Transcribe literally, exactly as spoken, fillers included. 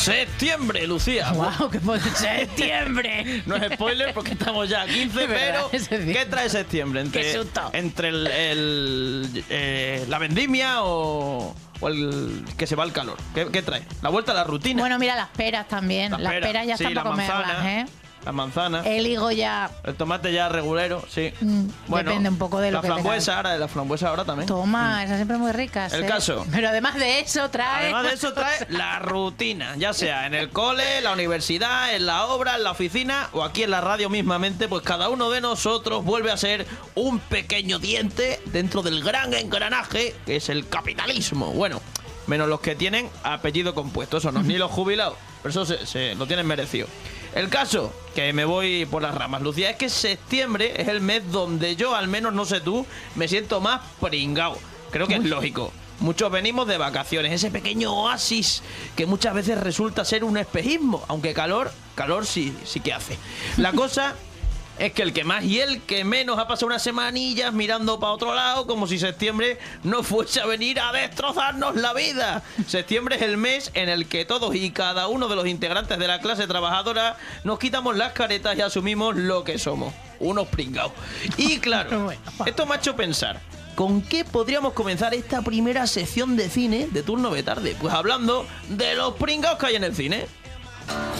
Septiembre, Lucía. ¡Wow! ¡Qué pone septiembre! No es spoiler porque estamos ya a quince, pero ¿qué trae septiembre? Entre, ¡Qué susto! Entre el, el, eh, la vendimia o, o el que se va al calor. ¿Qué, ¿Qué trae? La vuelta a la rutina. Bueno, mira, las peras también. Las, Las peras, peras, ya sí, están la para comerlas, manzana. ¿eh? Las manzanas. El higo ya... El tomate ya regulero, sí. Mm, depende un poco de lo la que tengas. frambuesa ahora, de la frambuesa ahora también. Toma, Mm. esas siempre muy ricas. El ¿eh? caso. Pero además de eso trae... Además de eso trae la rutina, ya sea en el cole, la universidad, en la obra, en la oficina o aquí en la radio mismamente, pues cada uno de nosotros vuelve a ser un pequeño diente dentro del gran engranaje que es el capitalismo. Bueno, menos los que tienen apellido compuesto, eso no, ni los jubilados, pero eso se, se lo tienen merecido. El caso, que me voy por las ramas, Lucía, es que septiembre es el mes donde yo, al menos no sé tú, me siento más pringao. Creo que es lógico. Muchos venimos de vacaciones, ese pequeño oasis que muchas veces resulta ser un espejismo, aunque calor, calor sí, sí que hace. La cosa es que el que más y el que menos ha pasado unas semanillas mirando para otro lado como si septiembre no fuese a venir a destrozarnos la vida. Septiembre es el mes en el que todos y cada uno de los integrantes de la clase trabajadora nos quitamos las caretas y asumimos lo que somos, unos pringados. Y claro, esto me ha hecho pensar, ¿con qué podríamos comenzar esta primera sección de cine de turno de tarde? Pues hablando de los pringados que hay en el cine.